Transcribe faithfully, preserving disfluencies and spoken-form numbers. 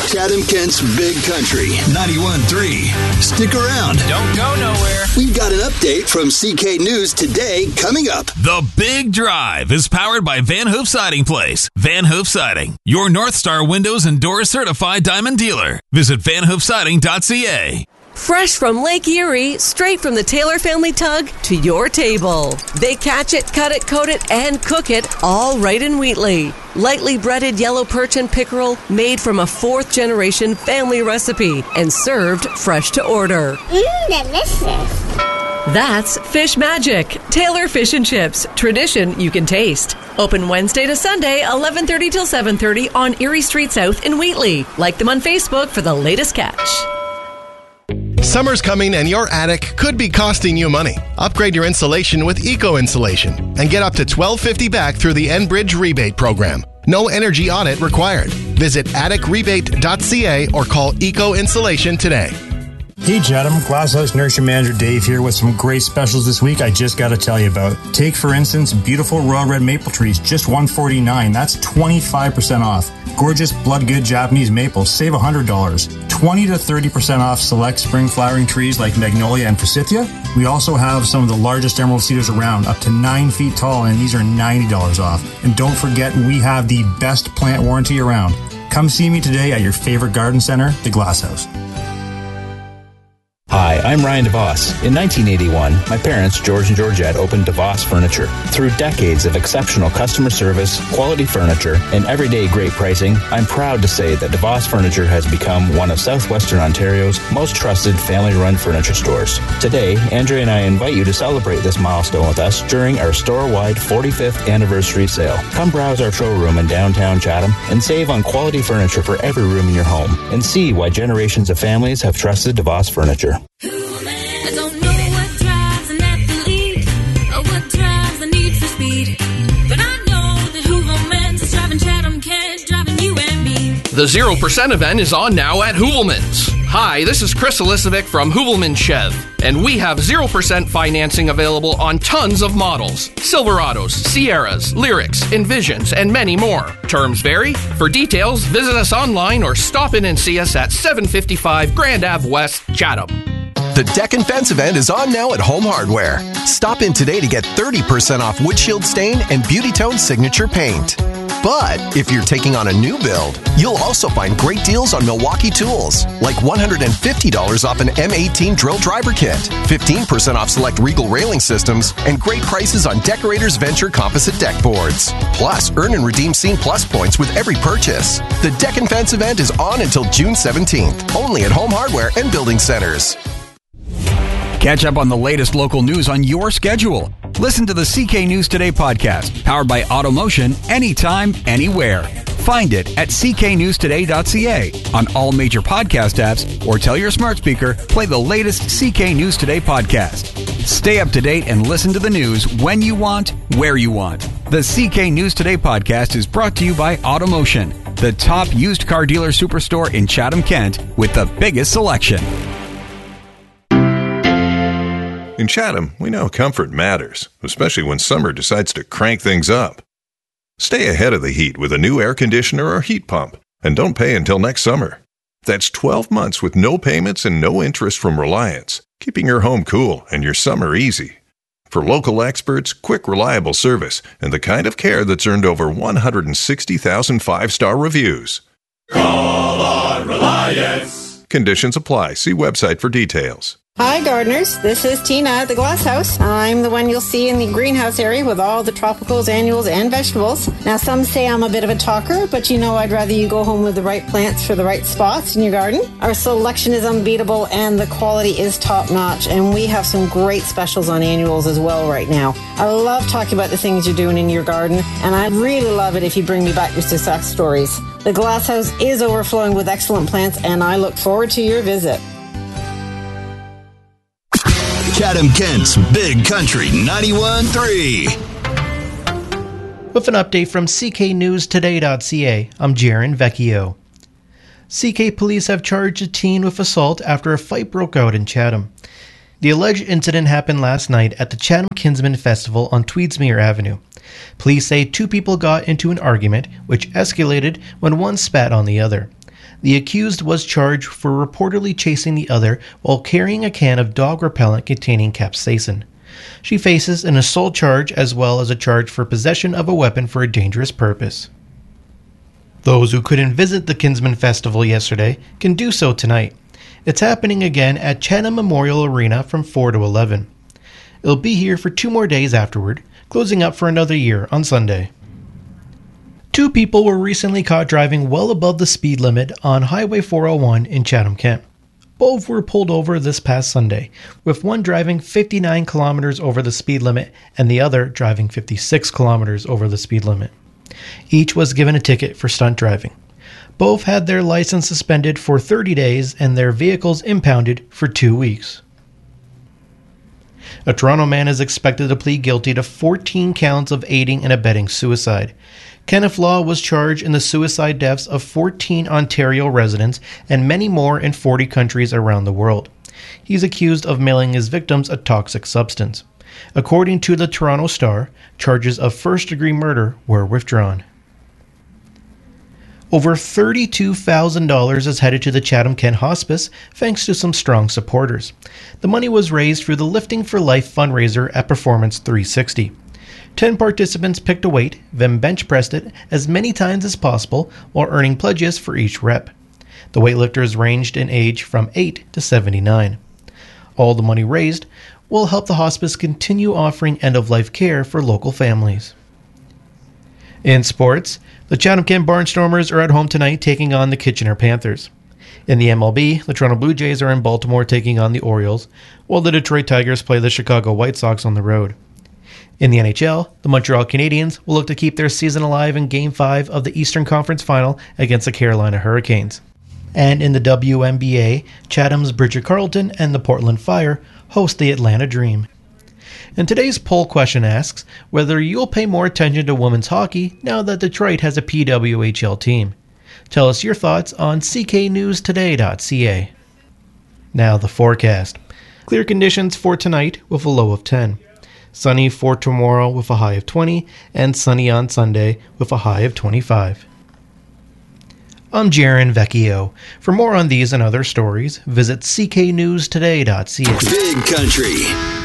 Chatham-Kent's Big Country, ninety-one point three. Stick around. Don't go nowhere. We've got an update from C K News Today coming up. The Big Drive is powered by Van Hoof Siding Place. Van Hoof Siding, your North Star Windows and Doors certified diamond dealer. Visit van hoof siding dot c a. Fresh from Lake Erie, straight from the Taylor family tug to your table. They catch it, cut it, coat it, and cook it all right in Wheatley. Lightly breaded yellow perch and pickerel made from a fourth-generation family recipe and served fresh to order. Mmm, delicious. That's Fish Magic. Taylor Fish and Chips. Tradition you can taste. Open Wednesday to Sunday, eleven thirty till seven thirty on Erie Street South in Wheatley. Like them on Facebook for the latest catch. Summer's coming and your attic could be costing you money. Upgrade your insulation with Eco Insulation and get up to twelve fifty back through the Enbridge rebate program. No energy audit required. Visit attic rebate dot c a or call Eco Insulation today. Hey Chatham, Glasshouse Nursery Manager Dave here with some great specials this week I just got to tell you about. Take for instance beautiful Royal Red maple trees, just one forty-nine. That's twenty-five percent off. Gorgeous blood good Japanese maples, save one hundred dollars. twenty to thirty percent off select spring flowering trees like magnolia and forsythia. We also have some of the largest emerald cedars around, up to nine feet tall, and these are ninety dollars off. And don't forget we have the best plant warranty around. Come see me today at your favorite garden center, the Glasshouse. Hi, I'm Ryan DeVos. In nineteen eighty-one, my parents, George and Georgette, opened DeVos Furniture. Through decades of exceptional customer service, quality furniture, and everyday great pricing, I'm proud to say that DeVos Furniture has become one of Southwestern Ontario's most trusted family-run furniture stores. Today, Andrea and I invite you to celebrate this milestone with us during our store-wide forty-fifth anniversary sale. Come browse our showroom in downtown Chatham and save on quality furniture for every room in your home, and see why generations of families have trusted DeVos Furniture. I don't know what drives an athlete or what drives the need for speed, but I know that Hoovelman's is driving Chatham-Kent, driving you and me. The zero percent event is on now at Hoovelman's. Hi, this is Chris Elisovic from Hoovelman Chev, and we have zero percent financing available on tons of models. Silverados, Sierras, Lyrics, Envisions, and many more. Terms vary. For details, visit us online or stop in and see us at seven fifty-five Grand Ave West, Chatham. The Deck and Fence event is on now at Home Hardware. Stop in today to get thirty percent off windshield stain and Beauty Tone signature paint. But if you're taking on a new build, you'll also find great deals on Milwaukee tools, like one hundred fifty dollars off an M eighteen drill driver kit, fifteen percent off select Regal railing systems, and great prices on Decorators Venture composite deck boards. Plus, earn and redeem Scene Plus points with every purchase. The Deck and Fence event is on until June seventeenth, only at Home Hardware and Building Centers. Catch up on the latest local news on your schedule. Listen to the C K News Today podcast, powered by Automotion, anytime, anywhere. Find it at c k news today dot c a on all major podcast apps, or tell your smart speaker, play the latest C K News Today podcast. Stay up to date and listen to the news when you want, where you want. The C K News Today podcast is brought to you by Automotion, the top used car dealer superstore in Chatham-Kent with the biggest selection. In Chatham, we know comfort matters, especially when summer decides to crank things up. Stay ahead of the heat with a new air conditioner or heat pump, and don't pay until next summer. That's twelve months with no payments and no interest from Reliance, keeping your home cool and your summer easy. For local experts, quick, reliable service, and the kind of care that's earned over one hundred sixty thousand five-star reviews. Call on Reliance. Conditions apply. See website for details. Hi gardeners, this is Tina at the Glasshouse. I'm the one you'll see in the greenhouse area with all the tropicals, annuals, and vegetables. Now some say I'm a bit of a talker, but you know I'd rather you go home with the right plants for the right spots in your garden. Our selection is unbeatable and the quality is top notch, and we have some great specials on annuals as well right now. I love talking about the things you're doing in your garden, and I really love it if you bring me back your success stories. The Glasshouse is overflowing with excellent plants, and I look forward to your visit. Chatham-Kent's Big Country ninety-one point three. With an update from c k news today dot c a, I'm Jaron Vecchio. C K police have charged a teen with assault after a fight broke out in Chatham. The alleged incident happened last night at the Chatham Kinsman Festival on Tweedsmuir Avenue. Police say two people got into an argument, which escalated when one spat on the other. The accused was charged for reportedly chasing the other while carrying a can of dog repellent containing capsaicin. She faces an assault charge as well as a charge for possession of a weapon for a dangerous purpose. Those who couldn't visit the Kinsman Festival yesterday can do so tonight. It's happening again at Chatham Memorial Arena from four to eleven. It'll be here for two more days afterward, closing up for another year on Sunday. Two people were recently caught driving well above the speed limit on Highway four oh one in Chatham-Kent. Both were pulled over this past Sunday, with one driving fifty-nine kilometers over the speed limit and the other driving fifty-six kilometers over the speed limit. Each was given a ticket for stunt driving. Both had their license suspended for thirty days and their vehicles impounded for two weeks. A Toronto man is expected to plead guilty to fourteen counts of aiding and abetting suicide. Kenneth Law was charged in the suicide deaths of fourteen Ontario residents and many more in forty countries around the world. He's accused of mailing his victims a toxic substance. According to the Toronto Star, charges of first-degree murder were withdrawn. Over thirty-two thousand dollars is headed to the Chatham-Kent Hospice thanks to some strong supporters. The money was raised through the Lifting for Life fundraiser at Performance three sixty. Ten participants picked a weight, then bench pressed it as many times as possible while earning pledges for each rep. The weightlifters ranged in age from eight to seventy-nine. All the money raised will help the hospice continue offering end-of-life care for local families. In sports, the Chatham-Kent Barnstormers are at home tonight taking on the Kitchener Panthers. In the M L B, the Toronto Blue Jays are in Baltimore taking on the Orioles, while the Detroit Tigers play the Chicago White Sox on the road. In the N H L, the Montreal Canadiens will look to keep their season alive in Game five of the Eastern Conference Final against the Carolina Hurricanes. And in the W N B A, Chatham's Bridget Carleton and the Portland Fire host the Atlanta Dream. And today's poll question asks whether you'll pay more attention to women's hockey now that Detroit has a P W H L team. Tell us your thoughts on c k news today dot c a. Now the forecast. Clear conditions for tonight with a low of ten. Sunny for tomorrow with a high of twenty, and sunny on Sunday with a high of twenty-five. I'm Jaron Vecchio. For more on these and other stories, visit c k news today dot c a. Big Country